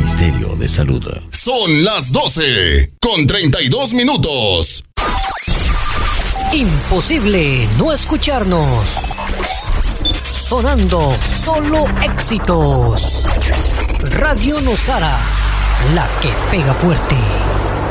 Ministerio de Salud. Son las 12:32. Imposible no escucharnos. Sonando solo éxitos. Radio Nosara, la que pega fuerte.